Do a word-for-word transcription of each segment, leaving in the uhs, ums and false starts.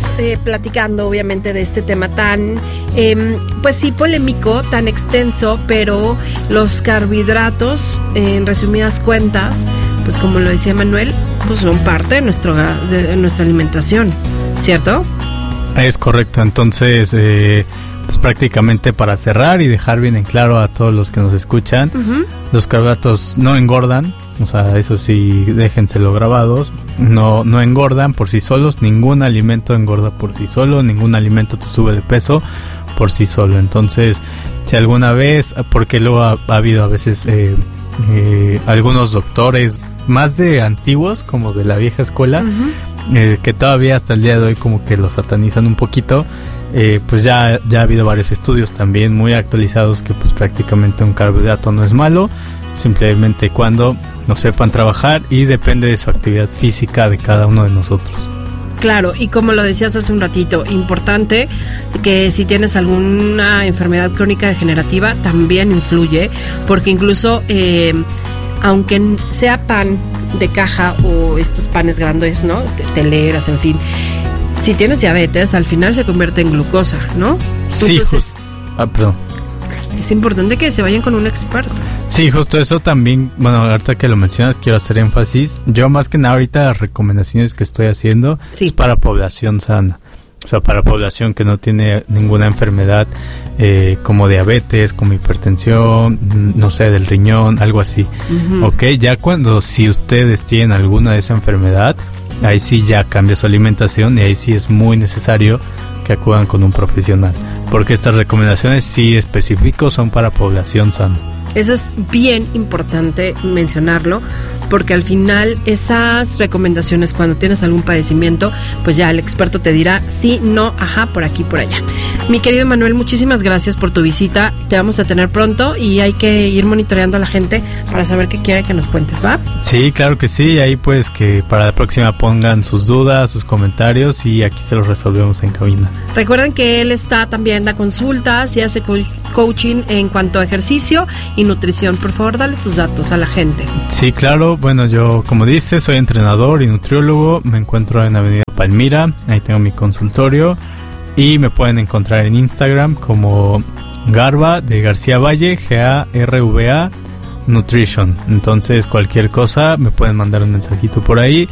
estamos eh, platicando obviamente de este tema tan, eh, pues sí, polémico, tan extenso, pero los carbohidratos, eh, en resumidas cuentas, pues como lo decía Manuel, pues son parte de, nuestro, de nuestra alimentación, ¿cierto? Es correcto, entonces eh, pues prácticamente para cerrar y dejar bien en claro a todos los que nos escuchan, uh-huh. los carbohidratos no engordan, o sea, eso sí, déjenselo grabados, no, no engordan por sí solos, ningún alimento engorda por sí solo, ningún alimento te sube de peso por sí solo. Entonces, si alguna vez, porque luego ha, ha habido a veces eh, eh, algunos doctores más de antiguos, como de la vieja escuela, uh-huh. eh, que todavía hasta el día de hoy como que lo satanizan un poquito, eh, pues ya, ya ha habido varios estudios también muy actualizados que pues prácticamente un carbohidrato no es malo, simplemente cuando no sepan trabajar y depende de su actividad física de cada uno de nosotros. Claro, y como lo decías hace un ratito, importante que si tienes alguna enfermedad crónica degenerativa también influye, porque incluso eh, aunque sea pan de caja o estos panes grandes, ¿no? Teleras, en fin, si tienes diabetes, al final se convierte en glucosa, ¿no? Sí, Entonces, ju- ah, perdón. Es importante que se vayan con un experto. Sí, justo eso también, bueno, ahorita que lo mencionas quiero hacer énfasis. Yo más que nada ahorita las recomendaciones que estoy haciendo sí. es para población sana. O sea, para población que no tiene ninguna enfermedad eh, como diabetes, como hipertensión, no sé, del riñón, algo así. Uh-huh. Ok, ya cuando si ustedes tienen alguna de esa enfermedad, ahí sí ya cambia su alimentación y ahí sí es muy necesario que acudan con un profesional, porque estas recomendaciones sí específicos son para población sana. Eso es bien importante mencionarlo, porque al final esas recomendaciones cuando tienes algún padecimiento, pues ya el experto te dirá sí, no, ajá, por aquí, por allá. Mi querido Manuel, muchísimas gracias por tu visita, te vamos a tener pronto y hay que ir monitoreando a la gente para saber qué quiere que nos cuentes, ¿va? Sí, claro que sí, ahí pues que para la próxima pongan sus dudas, sus comentarios y aquí se los resolvemos en cabina. Recuerden que él está también, da consultas y hace co- coaching en cuanto a ejercicio y nutrición. Por favor, dale tus datos a la gente. Sí, claro. Bueno, yo, como dice, soy entrenador y nutriólogo. Me encuentro en Avenida Palmira. Ahí tengo mi consultorio. Y me pueden encontrar en Instagram como Garva de García Valle, G A R V A Nutrition. Entonces, cualquier cosa, me pueden mandar un mensajito por ahí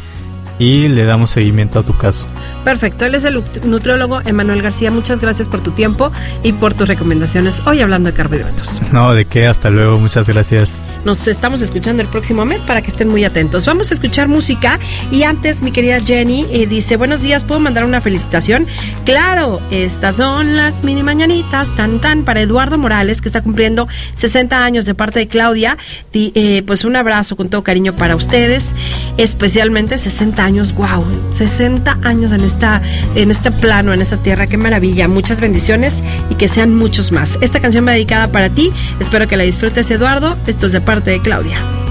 y le damos seguimiento a tu caso. Perfecto, él es el nutriólogo Emanuel García. Muchas gracias por tu tiempo y por tus recomendaciones hoy hablando de carbohidratos. No, de qué, hasta luego, muchas gracias. Nos estamos escuchando el próximo mes para que estén muy atentos. Vamos a escuchar música y antes mi querida Jenny eh, dice, buenos días, ¿puedo mandar una felicitación? Claro, estas son las mini mañanitas, tan tan, para Eduardo Morales, que está cumpliendo sesenta años de parte de Claudia. Di, eh, pues un abrazo con todo cariño para ustedes, especialmente sesenta años, wow, sesenta años en esta, en este plano, en esta tierra, qué maravilla, muchas bendiciones y que sean muchos más. Esta canción va dedicada para ti, espero que la disfrutes, Eduardo, esto es de parte de Claudia.